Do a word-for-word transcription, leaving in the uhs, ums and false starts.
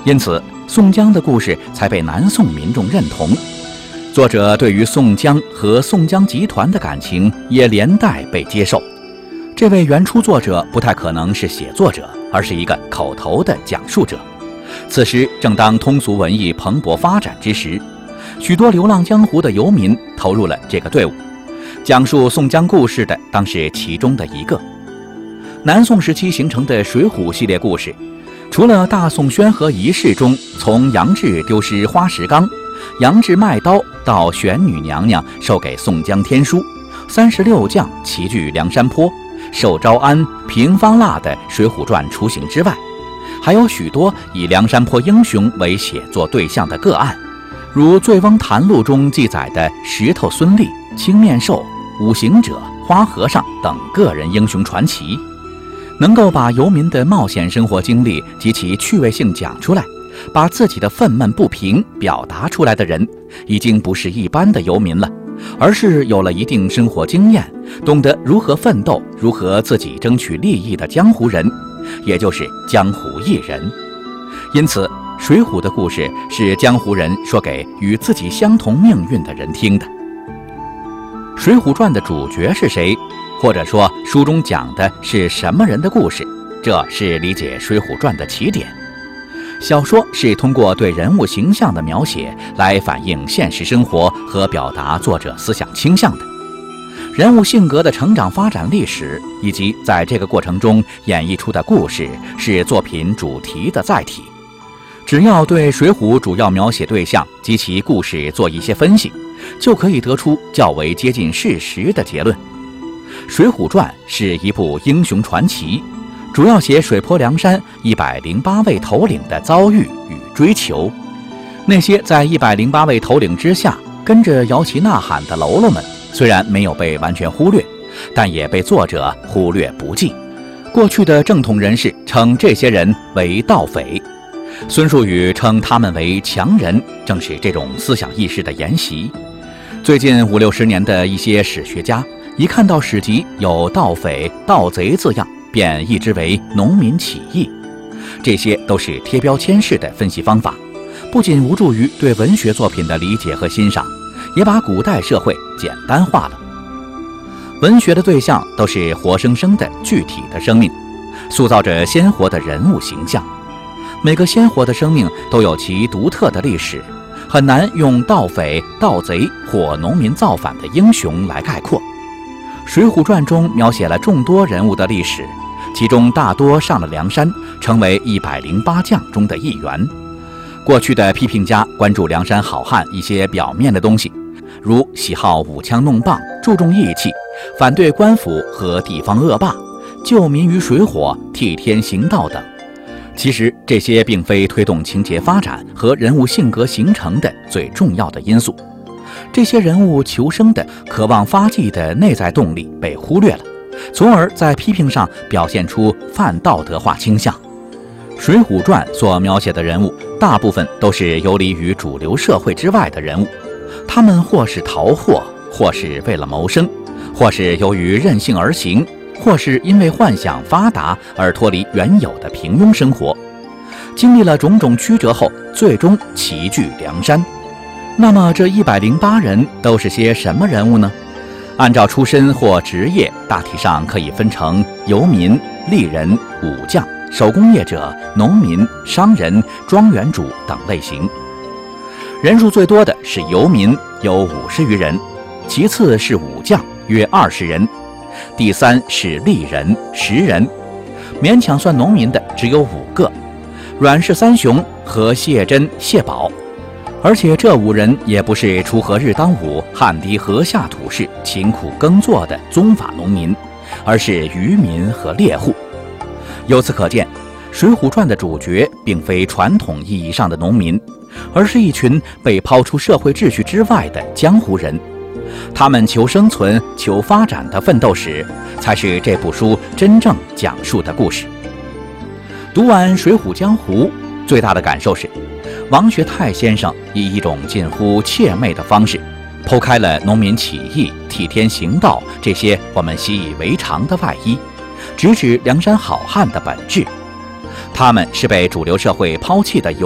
因此宋江的故事才被南宋民众认同。作者对于宋江和宋江集团的感情也连带被接受。这位原初作者不太可能是写作者，而是一个口头的讲述者。此时正当通俗文艺蓬勃发展之时，许多流浪江湖的游民投入了这个队伍。讲述宋江故事的当是其中的一个。南宋时期形成的水浒系列故事，除了大宋宣和遗事中从杨志丢失花石纲、杨志卖刀到玄女娘娘授给宋江天书、三十六将齐聚梁山坡、寿招安、平方腊的《水浒传》雏形之外，还有许多以梁山坡英雄为写作对象的个案，如《醉翁谈录》中记载的石头孙立、青面兽、五行者、花和尚等个人英雄传奇。能够把游民的冒险生活经历及其趣味性讲出来，把自己的愤懑不平表达出来的人，已经不是一般的游民了，而是有了一定生活经验，懂得如何奋斗、如何自己争取利益的江湖人，也就是江湖艺人。因此，水浒的故事是江湖人说给与自己相同命运的人听的。《水浒传》的主角是谁？或者说书中讲的是什么人的故事，这是理解《水浒传》的起点。小说是通过对人物形象的描写来反映现实生活和表达作者思想倾向的。人物性格的成长发展历史，以及在这个过程中演绎出的故事，是作品主题的载体。只要对水浒主要描写对象及其故事做一些分析，就可以得出较为接近事实的结论。《水浒传》是一部英雄传奇，主要写水泊梁山一百零八位头领的遭遇与追求。那些在一百零八位头领之下跟着摇旗呐喊的喽啰们，虽然没有被完全忽略，但也被作者忽略不计。过去的正统人士称这些人为盗匪，孙树宇称他们为强人，正是这种思想意识的沿袭。最近五六十年的一些史学家一看到史籍有盗匪、盗贼字样，便译之为农民起义。这些都是贴标签式的分析方法，不仅无助于对文学作品的理解和欣赏，也把古代社会简单化了。文学的对象都是活生生的具体的生命，塑造着鲜活的人物形象。每个鲜活的生命都有其独特的历史，很难用盗匪、盗贼或农民造反的英雄来概括。《水浒传》中描写了众多人物的历史，其中大多上了梁山，成为一百零八将中的一员。过去的批评家关注梁山好汉一些表面的东西，如喜好舞枪弄棒、注重义气、反对官府和地方恶霸、救民于水火、替天行道等。其实这些并非推动情节发展和人物性格形成的最重要的因素。这些人物求生的、渴望发迹的内在动力被忽略了，从而在批评上表现出泛道德化倾向。《水浒传》所描写的人物大部分都是游离于主流社会之外的人物，他们或是逃祸，或是为了谋生，或是由于任性而行，或是因为幻想发达而脱离原有的平庸生活。经历了种种曲折后，最终齐聚梁山。那么这一百零八人都是些什么人物呢？按照出身或职业，大体上可以分成游民、吏人、武将、手工业者、农民、商人、庄园主等类型。人数最多的是游民，有五十余人，其次是武将，约二十人，第三是吏人，十人，勉强算农民的只有五个，阮氏三雄和谢珍、谢宝。而且这五人也不是锄禾日当午、汗滴禾下土士、勤苦耕作的宗法农民，而是渔民和猎户。由此可见，《水浒传》的主角并非传统意义上的农民，而是一群被抛出社会秩序之外的江湖人。他们求生存、求发展的奋斗史，才是这部书真正讲述的故事。读完《水浒江湖》，最大的感受是，王学泰先生以一种近乎怯媚的方式，剖开了农民起义、替天行道这些我们习以为常的外衣，直指梁山好汉的本质。他们是被主流社会抛弃的游